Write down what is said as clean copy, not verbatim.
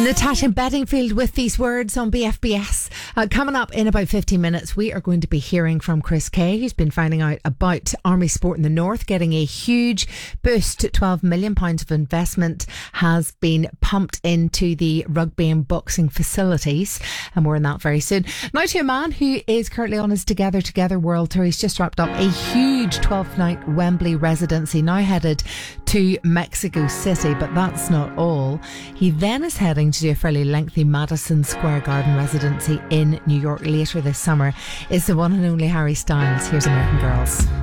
Natasha Bedingfield with these words on BFBS. Coming up in about 15 minutes, we are going to be hearing from Chris Kay, who's been finding out about Army Sport in the North getting a huge boost. £12 million of investment has been pumped into the rugby and boxing facilities, and more on that very soon. Now to a man who is currently on his Together World Tour. He's just wrapped up a huge 12-night Wembley residency, now headed to Mexico City, but that's not all. He then is heading to do a fairly lengthy Madison Square Garden residency in New York later this summer. It's the one and only Harry Styles. Here's American Girls.